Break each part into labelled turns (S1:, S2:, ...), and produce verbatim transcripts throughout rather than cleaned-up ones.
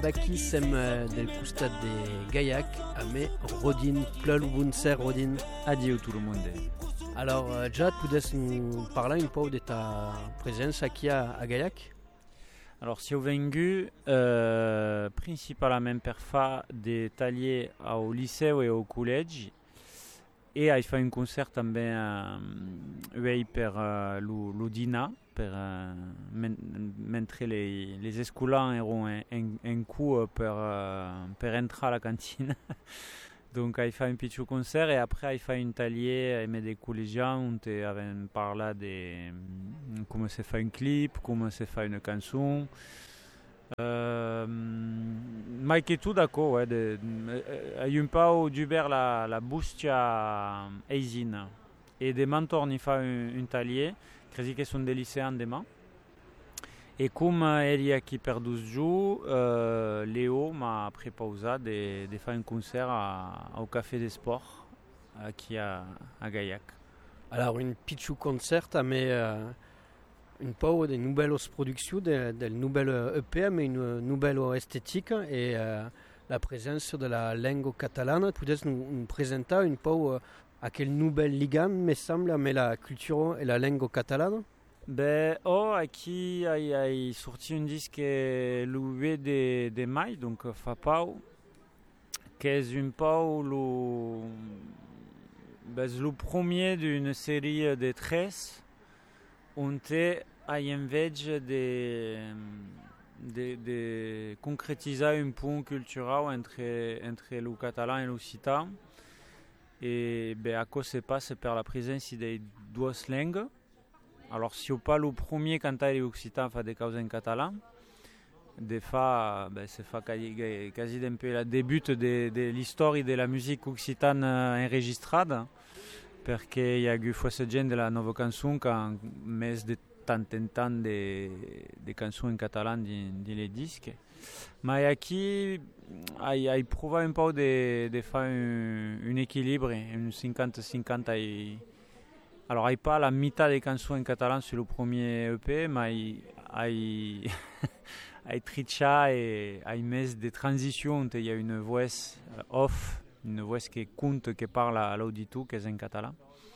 S1: Baki sem del costat de Gaillac, a me Rodin, plul bunser Rodin.
S2: Adieu tout le monde.
S1: Alors, Jad, podes nous parler un peu de ta présence ici à, à Gaillac?
S2: Alors, si au vengu, euh, principalement per fa des taliers au lycée et au collège, et a fait un concert també euh, per uh, l'Udina, per uh, men, mentre les, les escolans eren en, en, en coup per, uh, per entrar à la cantine. Donc il fait un petit concert et après il fait un talier avec des collégiens où on avait parlé de comment se fait un clip, comment se fait une chanson. Euh, Mike et tout d'accord, ouais, de, de, il y a un peu d'Uber la, la bustia Eisin et des mentors il fait un, un talier, crezi que sont des lycéens demain. Et comme il y a qui per douze jours, euh, Léo m'a proposé de, de faire un concert à, au Café des Sports qui à, à Gaillac.
S1: Alors, un petit concert, mais euh, une peu de nouvelles productions, de, de nouvelles E P, mais une nouvelle esthétique et euh, la présence de la langue catalane. Peut-être nous, nous présenter un peu euh, à quelle nouvelle ligue, me semble, mais la culture et la langue catalane.
S2: Ben, oh, aquí hay, hay sorti un disque le huit de, de mai, donc fa pau, que est un peu le, ben, le premier d'une série de treize, on te a envej de, de, de concrétiser un point culturel entre, entre le catalan et l'occitan, et ben, à quoi se passe par la présence de deux langues. Alors, si on parle au premier cantar occitan fa des causes en catalan, de fa, ben, c'est fa quasi, quasi un peu la début de, de l'histoire de la musique occitane enregistrée, parce qu'il y a eu ce genre de la nouvelle chanson quand met de tant en tant de, de chansons en catalan dans les disques. Mais ici, il a prouvé un peu de, de faire un, un équilibre, un cinquante cinquante. Alors, il n'y a pas la mitad des chansons en catalan sur le premier E P, mais il y a tricha et il met des transitions. Il y a une voix off, une voix qui compte, qui parle à l'auditeur, qui est en catalan.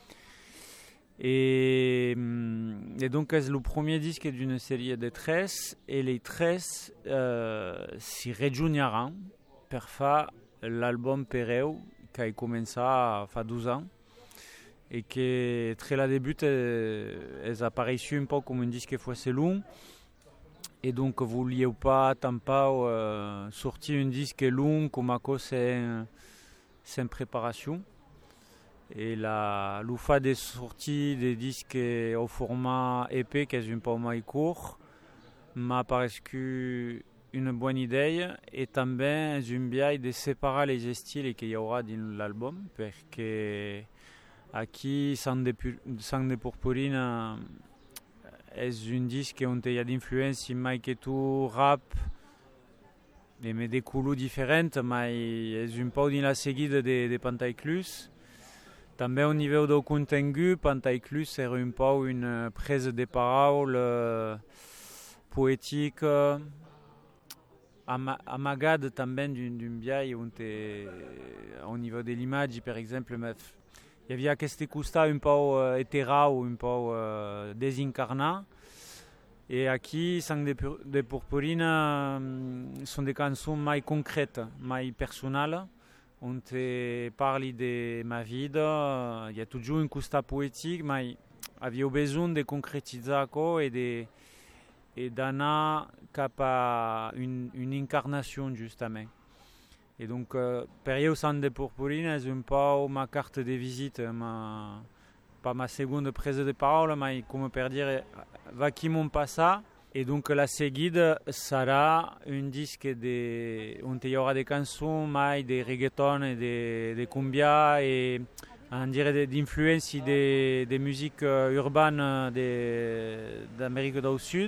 S2: Et, et donc, c'est le premier disque d'une série de treize, et les treize euh, s'y rejoindront pour faire l'album Pereu, qui a commencé il y a douze ans. Et que très la début elles apparaissent un peu comme un disque assez long et donc vous vouliez pas tant pas euh, sortir un disque long comme à cause c'est en préparation et la le fait de sortir des disques au format épais qui est un peu moins court m'a paru une bonne idée et também j'aime bien de séparer les styles qu'il y aura dans l'album parce que Aquí, Sang de, Sang de Purpurina est un disque où il y a d'influence Mike et tout, rap, mais des couleurs différentes, mais c'est un peu dans la seguida de, de Pantaiclus. També au niveau du contenu, Pantaiclus est un peu une prise de parole euh, poétique, amagade també d'un biais au niveau de l'image, par exemple. Il y avait aquest costat un peu euh, hétéra ou un peu euh, désincarnat. Et ici, Sang de, de Purpurina euh, sont des chansons plus concrètes, plus personnelles. On te parle de ma vie. Il y a toujours un costat poétique, mais il y a besoin de concrétiser et de et d'aller cap à une, une incarnation justement. Et donc, euh, Pereu Sang de Purpurina c'est un peu ma carte de visite, ma, pas ma seconde prise de parole, mais comme per dire, va qui m'en passa. Et donc, la seguida sera un disque de, où il y aura des chansons, mais des reggaeton et des, des cumbia, et on dirait d'influence des, des musiques urbaines de, d'Amérique du Sud.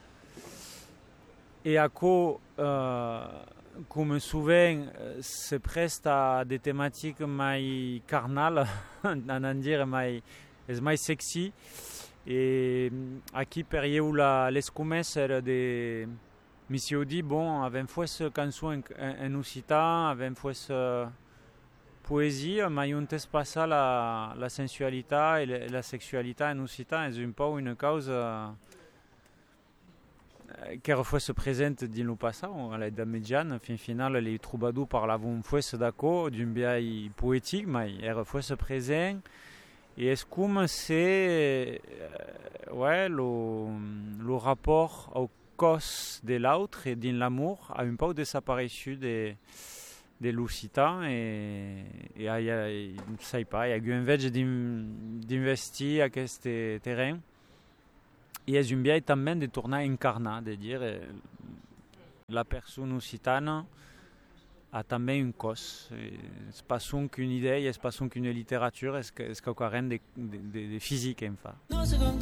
S2: Et à quoi euh, comme souvent, se preste à des thématiques plus carnales, à dire, plus sexy. Et ici, période où les commerces de mi si odi, bon, avem fouez cançon en, en occitan, avem fouez uh, poesie, ma iontès passa la, la sensualitat e la, la sexualitat en occitan, és un peu una causa qu'era fouez present din lo passat, a l'edat mitjana, fin final, les troubadours parlavon fouez d'acord, d'un biai poètic, ma era fouez present, et és com c'est euh, ouais, lo, lo rapport au cos de l'autre et din l'amour a un peu desapareçu de, de l'occitan et, et il y a, je ne sais pas, il y a un veig d'investir aquest terrain et és un biai també de tornar a encarnar, de dir eh, la persona occitana a també un cos. És pas son qu'une idée, és pas son qu'une littérature, és que, és que de, de, de physique en fa.